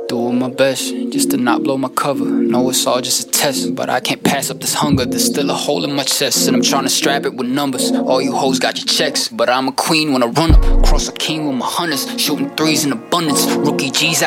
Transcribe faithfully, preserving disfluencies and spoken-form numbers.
Doing my best just to not blow my cover. Know it's all just a test, but I can't pass up this hunger. There's still a hole in my chest, and I'm trying to strap it with numbers. All you hoes got your checks, but I'm a queen when I run up. Cross a king with my hunters, shooting threes in abundance. Rookie G's